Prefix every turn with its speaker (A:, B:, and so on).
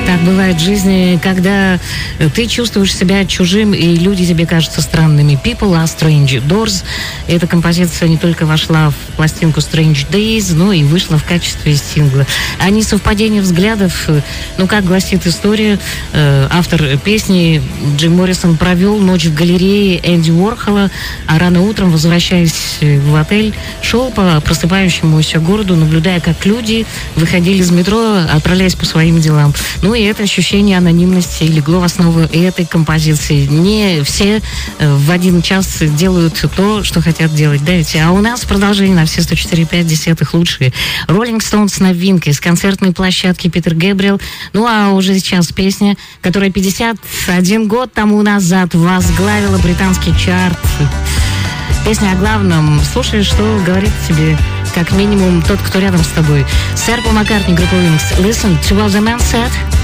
A: Так бывает в жизни, когда ты чувствуешь себя чужим, и люди тебе кажутся странными. People are strange. Doors. Эта композиция не только вошла в пластинку Strange Days, но и вышла в качестве сингла. А несовпадение взглядов, как гласит история, автор песни Джим Моррисон провел ночь в галерее Энди Уорхола, а рано утром, возвращаясь в отель, шел по просыпающемуся городу, наблюдая, как люди выходили из метро, отправляясь по своим делам. И это ощущение анонимности легло в основу этой композиции. Не все в один час делают то, что хотят делать, да ведь? А у нас продолжение на все 104,5 лучшие. Rolling Stones новинка из концертной площадки Питер Гэбриэл. А уже сейчас песня, которая 51 год тому назад возглавила британский чарт. Песня о главном. Слушай, что говорит тебе как минимум тот, кто рядом с тобой. Сэр Пол Маккартни, группа Wings. Listen to what the man said.